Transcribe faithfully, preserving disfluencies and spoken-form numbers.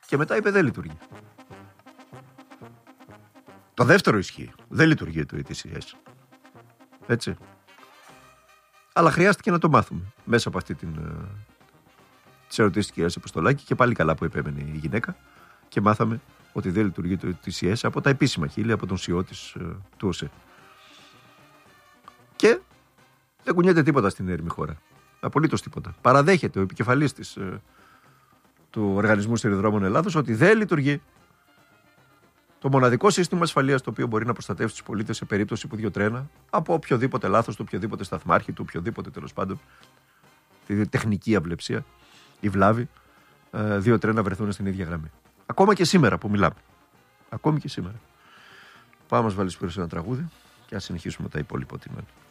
Και μετά είπε δεν λειτουργεί. Το δεύτερο ισχύει. Δεν λειτουργεί το ι τι σι ες. Έτσι. Αλλά χρειάστηκε να το μάθουμε μέσα από αυτή την. Τις ερωτήσεις της κυρίας Αποστολάκη, και πάλι καλά που επέμενε η γυναίκα, και μάθαμε ότι δεν λειτουργεί το ι τι σι ες από τα επίσημα χείλη, από τον σι ι ο της, του ΟΣΕ. Και δεν κουνιέται τίποτα στην έρημη χώρα. Απολύτως τίποτα. Παραδέχεται ο επικεφαλής της, του Οργανισμού Σιδηροδρόμων Ελλάδος ότι δεν λειτουργεί το μοναδικό σύστημα ασφαλείας το οποίο μπορεί να προστατεύσει τους πολίτες σε περίπτωση που δύο τρένα, από οποιοδήποτε λάθος του οποιοδήποτε σταθμάρχη, του οποιοδήποτε τέλος πάντων, τη τεχνική αυλεψία ή βλάβη, δύο τρένα βρεθούν στην ίδια γραμμή. Ακόμα και σήμερα που μιλάμε. Ακόμη και σήμερα. Πάμε να μας βάλει ένα τραγούδι και ας συνεχίσουμε τα υπόλοιπα.